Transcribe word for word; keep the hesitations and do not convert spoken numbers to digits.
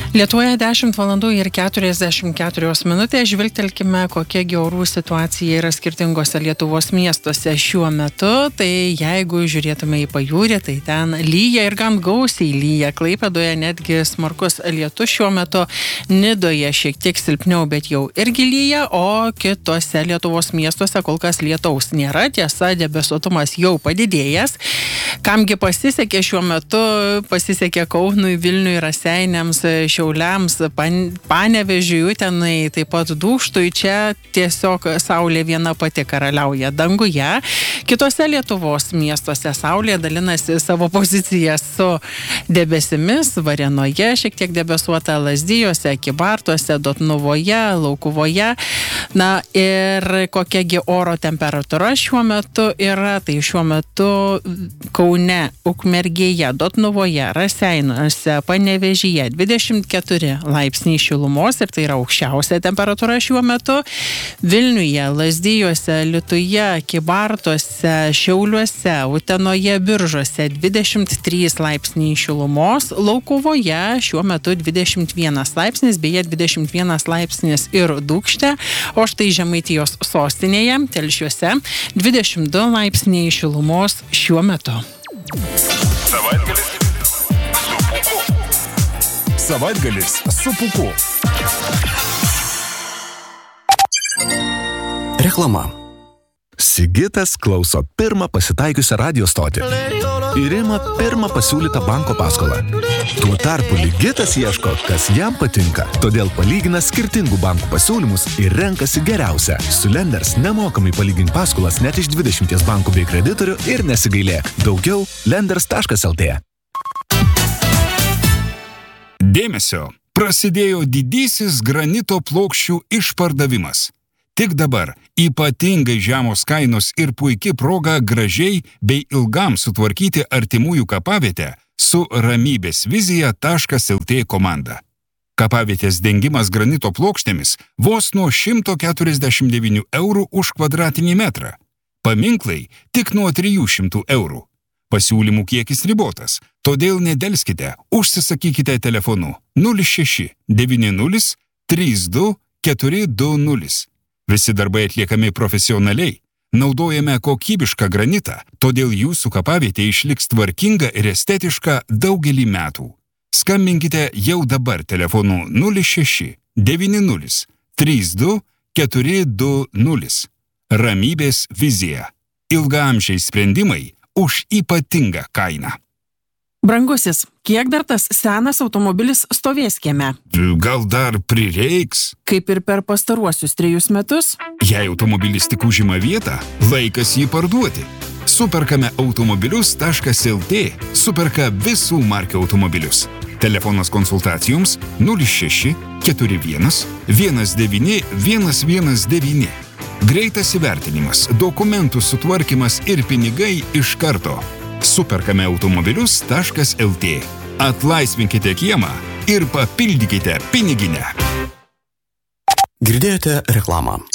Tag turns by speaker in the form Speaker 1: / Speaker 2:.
Speaker 1: Lietuvoje dešimt valandų ir keturiasdešimt keturios minutės. Žvilgtelkime, kokia orų situacija yra skirtingose Lietuvos miestuose šiuo metu. Tai jeigu žiūrėtume į pajūrį, tai ten lyja ir gan gausiai lyja. Klaipėdoje netgi smarkus lietus šiuo metu. Nidoje šiek tiek silpniau, bet jau irgi lyja, o kitose Lietuvos miestuose kol kas lietaus nėra. Tiesa, debesuotumas jau padidėjęs. Kamgi pasisekė šiuo metu, pasisekė Kaunui, Vilniui, Raseiniams, Šiauliams, pan, Panevėžiui, Utenai, taip pat Dūkštui. Čia tiesiog saulė viena pati karaliauja danguje. Kitose Lietuvos miestuose saulė dalinasi savo poziciją su debesimis. Varėnoje šiek tiek debesuota, Lazdijuose, Kybartuose, Dotnuvoje, Laukuvoje. Na ir kokiagi oro temperatūra šiuo metu yra, tai šiuo metu Kaune, Ukmergėje, Dotnuvoje, Raseinuose, Panevėžyje dvidešimt keturi laipsniai šilumos ir tai yra aukščiausia temperatūra šiuo metu. Vilniuje, Lazdijuose, Alytuje, Kybartuose, Šiauliuose, Utenoje, Biržuose dvidešimt trys laipsniai šilumos. Laukuvoje šiuo metu dvidešimt vienas laipsnis, beje dvidešimt vienas laipsnis ir Dūkšte, o štai Žemaitijos sostinėje, Telšiuose dvidešimt du laipsniai šilumos šiuo metu.
Speaker 2: Savaitgalis su Pūku. Savaitgalis su Pūku.
Speaker 3: Reklama. Sigitas klauso pirmą pasitaikiusią radio stotį ir ima pirmą pasiūlytą banko paskolą. Tuo tarpu Ligitas ieško, kas jam patinka, todėl palygina skirtingų bankų pasiūlymus ir renkasi geriausią. Su Lenders nemokamai palygink paskolas net iš dvidešimties bankų bei kreditorių ir nesigailėk. Daugiau lenders taškas el tė.
Speaker 2: Dėmesio! Prasidėjo didysis granito plokščių išpardavimas. Tik dabar ypatingai žemos kainos ir puiki proga gražiai bei ilgam sutvarkyti artimųjų kapavietę su ramybės vizija taškas el tė komanda. Kapavietės dengimas granito plokštėmis vos nuo šimto keturiasdešimt devynių eurų už kvadratinį metrą. Paminklai tik nuo trijų šimtų eurų. Pasiūlymų kiekis ribotas, todėl nedelskite, užsisakykite telefonu nulis šeši devyni nulis trys du keturi du nulis. Visi darbai atliekami profesionaliai, naudojame kokybišką granitą, todėl jūsų kapavietė išliks tvarkinga ir estetiška daugelį metų. Skambinkite jau dabar telefonu nulis šeši devyni nulis trys du keturi du nulis. Ramybės vizija. Ilgaamžiai sprendimai už ypatingą kainą.
Speaker 1: Brangusis, kiek dar tas senas automobilis stovės kieme?
Speaker 2: Gal dar prireiks?
Speaker 1: Kaip ir per pastaruosius trejus metus?
Speaker 2: Jei automobilis tik užima vietą, laikas jį parduoti. Superkame automobilius taškas el tė superka visų markių automobilius. Telefonas konsultacijoms nulis šeši keturi vienas vienas devyni vienas vienas devyni. Greitas įvertinimas, dokumentų sutvarkymas ir pinigai iš karto. Superkame automobilius taškas el tė. Atlaisvinkite kiemą ir papildykite piniginę.
Speaker 3: Girdėjote reklamą.